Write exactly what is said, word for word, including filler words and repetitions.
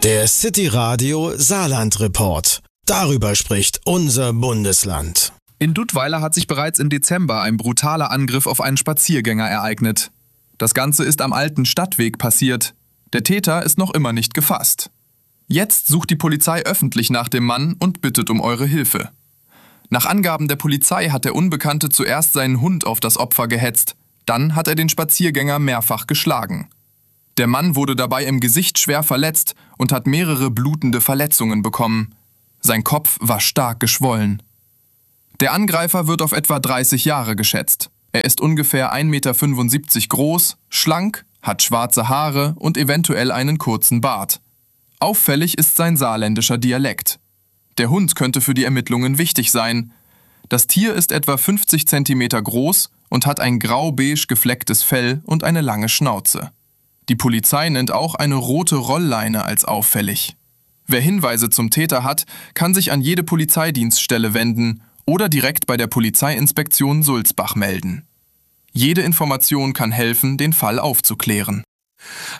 Der City Radio Saarland Report. Darüber spricht unser Bundesland. In Duttweiler hat sich bereits im Dezember ein brutaler Angriff auf einen Spaziergänger ereignet. Das Ganze ist am alten Stadtweg passiert. Der Täter ist noch immer nicht gefasst. Jetzt sucht die Polizei öffentlich nach dem Mann und bittet um eure Hilfe. Nach Angaben der Polizei hat der Unbekannte zuerst seinen Hund auf das Opfer gehetzt. Dann hat er den Spaziergänger mehrfach geschlagen. Der Mann wurde dabei im Gesicht schwer verletzt und hat mehrere blutende Verletzungen bekommen. Sein Kopf war stark geschwollen. Der Angreifer wird auf etwa dreißig Jahre geschätzt. Er ist ungefähr ein Meter fünfundsiebzig groß, schlank, hat schwarze Haare und eventuell einen kurzen Bart. Auffällig ist sein saarländischer Dialekt. Der Hund könnte für die Ermittlungen wichtig sein. Das Tier ist etwa fünfzig Zentimeter groß und hat ein grau-beige geflecktes Fell und eine lange Schnauze. Die Polizei nennt auch eine rote Rollleine als auffällig. Wer Hinweise zum Täter hat, kann sich an jede Polizeidienststelle wenden oder direkt bei der Polizeiinspektion Sulzbach melden. Jede Information kann helfen, den Fall aufzuklären.